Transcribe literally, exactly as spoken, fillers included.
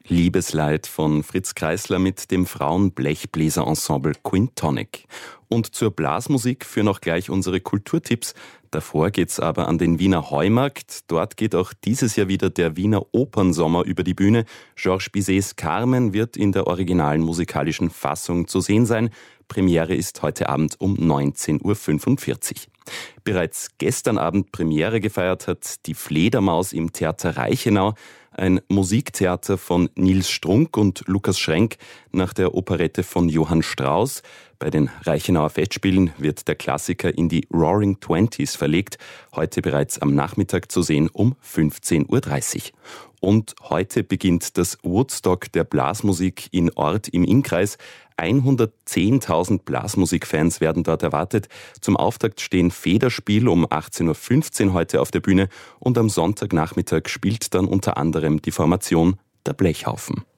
Liebesleid von Fritz Kreisler mit dem Frauen-Blechbläser-Ensemble Quintonic. Und zur Blasmusik führen auch gleich unsere Kulturtipps. Davor geht's aber an den Wiener Heumarkt. Dort geht auch dieses Jahr wieder der Wiener Opernsommer über die Bühne. Georges Bizets Carmen wird in der originalen musikalischen Fassung zu sehen sein. Premiere ist heute Abend um neunzehn Uhr fünfundvierzig. Bereits gestern Abend Premiere gefeiert hat die Fledermaus im Theater Reichenau, ein Musiktheater von Nils Strunk und Lukas Schrenk nach der Operette von Johann Strauss. Bei den Reichenauer Festspielen wird der Klassiker in die Roaring Twenties verlegt, heute bereits am Nachmittag zu sehen um fünfzehn Uhr dreißig. Und heute beginnt das Woodstock der Blasmusik in Ort im Innkreis. hundertzehntausend Blasmusikfans werden dort erwartet. Zum Auftakt stehen Federspiel um achtzehn Uhr fünfzehn heute auf der Bühne und am Sonntagnachmittag spielt dann unter anderem die Formation Der Blechhaufen.